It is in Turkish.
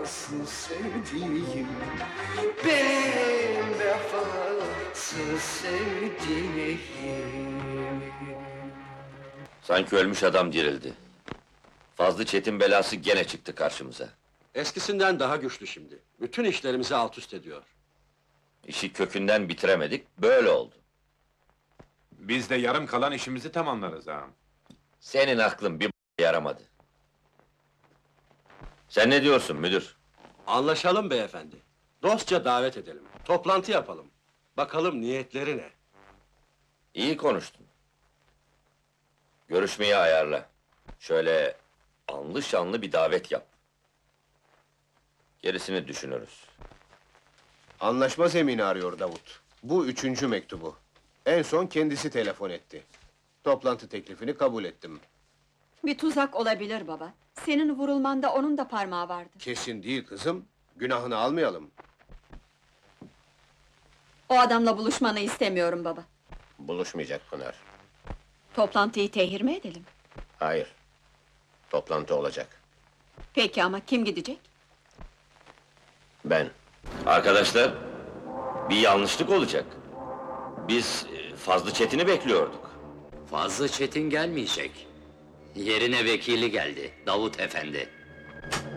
vefasız sevdiğim, benim vefasız sevdiğim. Sanki ölmüş adam dirildi. Fazlı Çetin belası gene çıktı karşımıza. Eskisinden daha güçlü şimdi. Bütün işlerimizi alt üst ediyor. İşi kökünden bitiremedik, böyle oldu. Biz de yarım kalan işimizi tamamlarız ağam. Senin aklın bir yaramadı. Sen ne diyorsun müdür? Anlaşalım beyefendi. Dostça davet edelim. Toplantı yapalım. Bakalım niyetleri ne? İyi konuştun. Görüşmeyi ayarla. Şöyle anlı şanlı bir davet yap. Gerisini düşünürüz. Anlaşma zemini arıyor Davut. Bu 3. mektubu. En son kendisi telefon etti. Toplantı teklifini kabul ettim. Bir tuzak olabilir baba. Senin vurulmanda onun da parmağı vardı. Kesin değil kızım. Günahını almayalım. O adamla buluşmanı istemiyorum baba. Buluşmayacak Pınar. Toplantıyı tehir mi edelim? Hayır. Toplantı olacak. Peki ama kim gidecek? Ben. Arkadaşlar, bir yanlışlık olacak. Biz Fazlı Çetin'i bekliyorduk. Fazlı Çetin gelmeyecek. Yerine vekili geldi, Davut Efendi.